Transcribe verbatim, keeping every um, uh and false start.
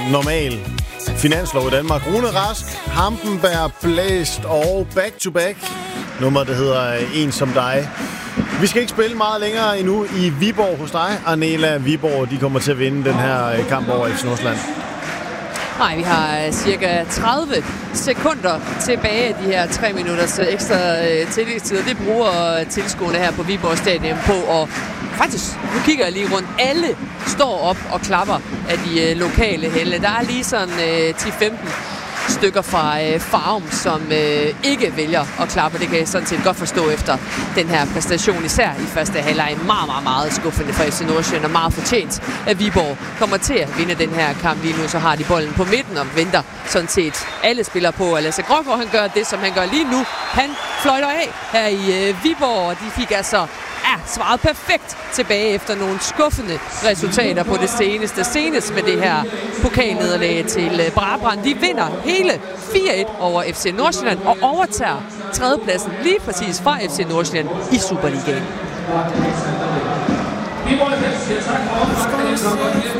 normal finanslov i Danmark. Rune Rask, Hampenberg, Blæst og Back to Back. Nummer, der hedder En som dig. Vi skal ikke spille meget længere endnu i Viborg hos dig. Arnela, Viborg, de kommer til at vinde den her kamp over F C Nordsjælland. Nej, vi har cirka tredive sekunder tilbage af de her tre minutters ekstra tillægstid. Det bruger tilskuerne her på Viborg Stadion på, og faktisk, nu kigger jeg lige rundt, alle står op og klapper af de lokale helte. Der er lige sådan ti til femten stykker fra øh, Farum, som øh, ikke vælger at klappe. Det kan jeg sådan set godt forstå efter den her præstation, især i første halvleg. Meget, meget, meget skuffende for F C Nordsjælland, og meget fortjent, at Viborg kommer til at vinde den her kamp. Lige nu så har de bolden på midten og venter sådan set alle spillere på. Og Lasse Grågaard, han gør det, som han gør lige nu. Han fløjter af her i øh, Viborg, og de fik altså er svaret perfekt tilbage efter nogle skuffende resultater på det seneste. Senest med det her pokalnederlag til Brabrand. De vinder hele fire et over F C Nordsjælland og overtager tredjepladsen lige præcis fra F C Nordsjælland i Superligaen.